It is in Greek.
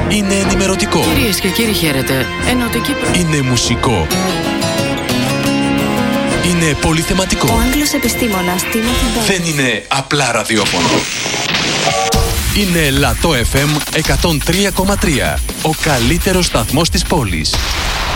Είναι ενημερωτικό. Κυρίες και κύριοι, χαίρετε. Ενωτική Είναι μουσικό. Είναι πολυθεματικό. Ο Άγγλος επιστήμονας Τίμωθη Μπέρντς. Δεν είναι απλά ραδιόφωνο. Είναι Λατό FM 103,3. Ο καλύτερος σταθμός της πόλης.